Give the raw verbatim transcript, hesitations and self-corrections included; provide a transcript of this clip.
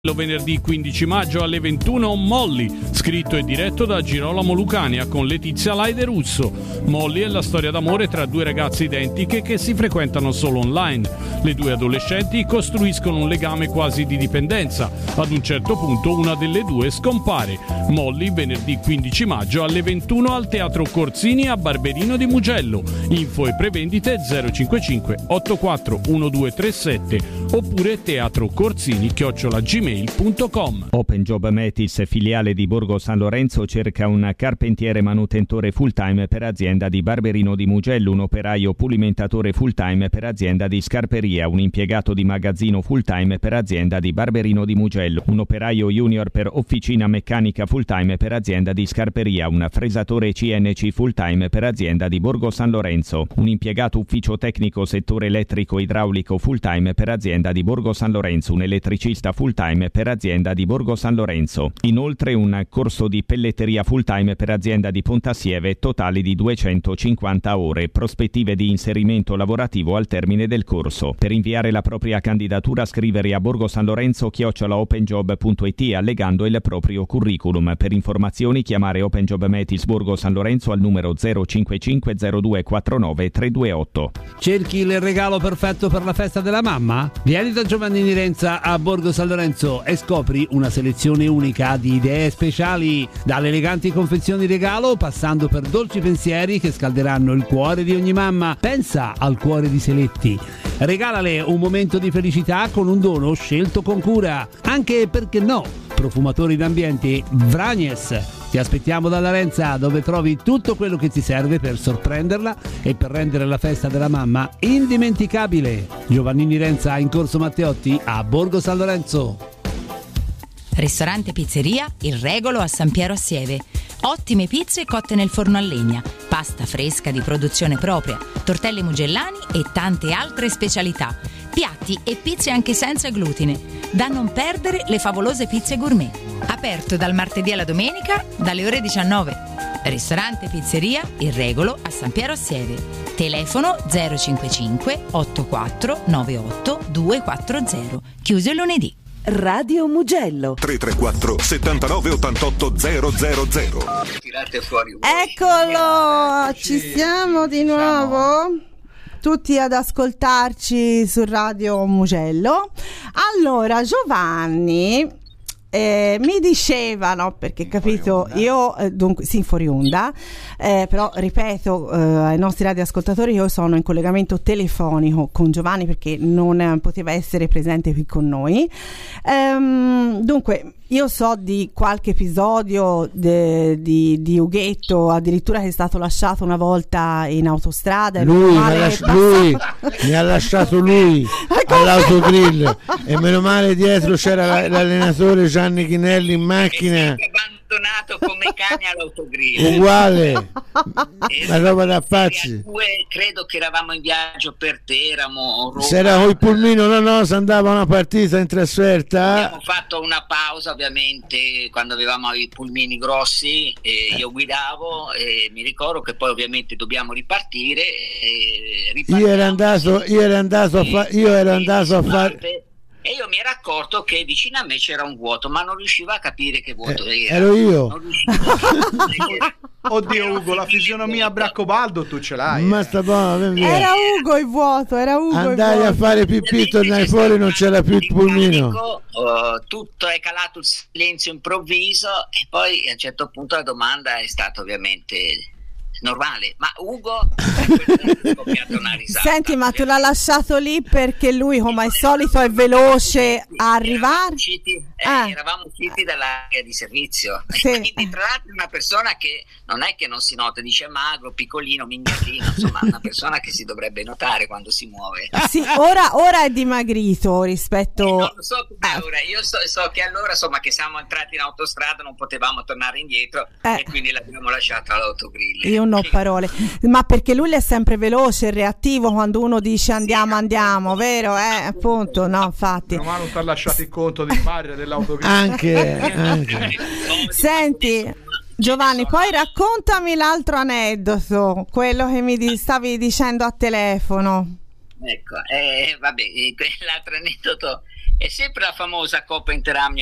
Venerdì quindici maggio alle ventuno Molly, scritto e diretto da Girolamo Lucania con Letizia Laide Russo. Molly è la storia d'amore tra due ragazze identiche che si frequentano solo online. Le due adolescenti costruiscono un legame quasi di dipendenza. Ad un certo punto una delle due scompare. Molly venerdì quindici maggio alle ventuno al Teatro Corsini a Barberino di Mugello. Info e prevendite zero cinquantacinque ottantaquattro diciottocentrentatrentassette oppure teatrocorsini chiocciola gmail punto com. Open Job Metis, filiale di Borgo San Lorenzo, cerca un carpentiere manutentore full time per azienda di Barberino di Mugello, un operaio pulimentatore full time per azienda di Scarperia, un impiegato di magazzino full time per azienda di Barberino di Mugello, un operaio junior per officina meccanica full time per azienda di Scarperia, un fresatore C N C full time per azienda di Borgo San Lorenzo, un impiegato ufficio tecnico settore elettrico idraulico full time per azienda di Borgo San Lorenzo, un elettricista full time per azienda di Borgo San Lorenzo. Inoltre un corso di pelletteria full time per azienda di Pontassieve, totali di duecentocinquanta ore, prospettive di inserimento lavorativo al termine del corso. Per inviare la propria candidatura scrivere a borgosanlorenzo chiocciola openjob punto it allegando il proprio curriculum. Per informazioni chiamare Open Job Metis Borgo San Lorenzo al numero zero cinquantacinque zero due quarantanove trecentoventotto. Cerchi il regalo perfetto per la festa della mamma? Vieni da Giovannini Renza a Borgo San Lorenzo e scopri una selezione unica di idee speciali, dalle eleganti confezioni regalo passando per dolci pensieri che scalderanno il cuore di ogni mamma. Pensa al cuore di Seletti. Regalale un momento di felicità con un dono scelto con cura. Anche, perché no, profumatori d'ambiente Vragnes. Ti aspettiamo dalla Renza, dove trovi tutto quello che ti serve per sorprenderla e per rendere la festa della mamma indimenticabile. Giovannini Renza in Corso Matteotti a Borgo San Lorenzo. Ristorante Pizzeria Il Regolo a San Piero a Sieve. Ottime pizze cotte nel forno a legna, pasta fresca di produzione propria, tortelli mugellani e tante altre specialità. Piatti e pizze anche senza glutine. Da non perdere le favolose pizze gourmet. Aperto dal martedì alla domenica dalle ore diciannove. Ristorante Pizzeria Il Regolo a San Piero a Sieve. Telefono zero cinquantacinque ottantaquattro novantotto duecentoquaranta. Chiuso il lunedì. Radio Mugello tre tre quattro settantanove ottantotto zero zero zero. Tirate fuori. Eccolo, ci siamo di nuovo. Tutti ad ascoltarci su Radio Mugello. Allora, Giovanni eh, mi dicevano, perché capito, io eh, dunque sì, fuori onda, eh, però ripeto eh, ai nostri radioascoltatori, io sono in collegamento telefonico con Giovanni perché non eh, poteva essere presente qui con noi. Ehm, dunque io so di qualche episodio de, di, di Ughetto, addirittura che è stato lasciato una volta in autostrada. Lui, mi ha, lasci- lui mi ha lasciato lui all'autogrill e meno male dietro c'era l'allenatore Gianni Chinelli in macchina. Abbandonato come cani all'autogrill. Uguale. La roba da pazzi. Credo che eravamo in viaggio per Teramo, Roma. Se era col pulmino, no no, si andava una partita in trasferta. Abbiamo fatto una pausa ovviamente quando avevamo i pulmini grossi e io guidavo e mi ricordo che poi ovviamente dobbiamo ripartire e io ero andato io ero andato a fare io ero andato a fare e io mi ero accorto che vicino a me c'era un vuoto, ma non riuscivo a capire che vuoto eh, era. Ero io. Oddio Ugo, la fisionomia a Braccobaldo tu ce l'hai. Ma sta buono, era Ugo il vuoto, era Ugo. Andai il a fare pipì, tornai fuori, non c'era più il pulmino. Uh, tutto è calato il silenzio improvviso e poi a un certo punto la domanda è stata ovviamente normale, ma Ugo è scoppiata una risata. Senti, ma tu l'ha lasciato lì perché lui come al solito è veloce a arrivare? Eravamo usciti, eh, ah. eravamo usciti dall'area di servizio, sì. Quindi tra l'altro è una persona che non è che non si nota, dice magro, piccolino, minchiatino, insomma una persona che si dovrebbe notare quando si muove. Sì, ora, ora è dimagrito rispetto... Eh, non lo so come ah. ora, io so, so che allora insomma che siamo entrati in autostrada, non potevamo tornare indietro eh. e quindi l'abbiamo lasciata all'autogrill. Io non ho parole, ma perché lui è sempre veloce e reattivo quando uno dice andiamo andiamo, vero? Eh, appunto, no, infatti. Ma non ti ha lasciato il conto di padre dell'autogrill. Anche, anche. Senti Giovanni, poi raccontami l'altro aneddoto, quello che mi stavi dicendo a telefono. Ecco, eh, vabbè, l'altro aneddoto è sempre la famosa Coppa Interamnia